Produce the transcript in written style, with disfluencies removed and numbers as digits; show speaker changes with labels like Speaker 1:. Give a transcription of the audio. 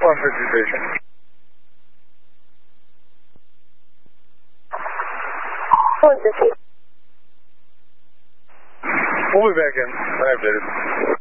Speaker 1: 150 station. We'll be back in. I updated.